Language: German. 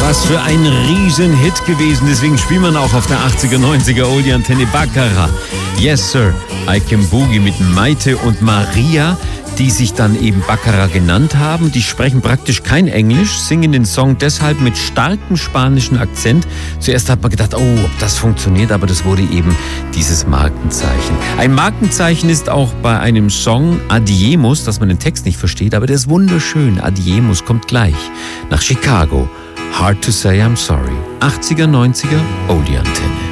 Was für ein Riesenhit gewesen. Deswegen spielt man auch auf der 80er, 90er Oldie Antenne Baccara. Yes, Sir, I Can Boogie mit Maite und Maria, die sich dann eben Baccara genannt haben. Die sprechen praktisch kein Englisch, singen den Song deshalb mit starkem spanischen Akzent. Zuerst hat man gedacht, oh, ob das funktioniert, aber das wurde eben dieses Markenzeichen. Ein Markenzeichen ist auch bei einem Song Adiemos, dass man den Text nicht versteht, aber der ist wunderschön. Adiemos kommt gleich nach Chicago. Hard to Say I'm Sorry. 80er, 90er, Oldie Antenne.